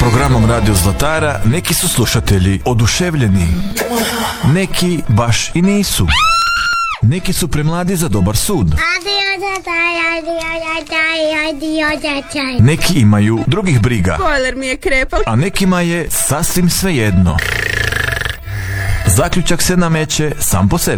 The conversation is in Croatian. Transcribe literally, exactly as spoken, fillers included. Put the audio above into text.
Programom Radio Zlatara neki su slušatelji oduševljeni, neki baš i nisu. Neki su premladi za dobar sud. Neki imaju drugih briga. Bojler mi je krepao. A nekima je sasvim svejedno. Zaključak se nameće sam po sebi.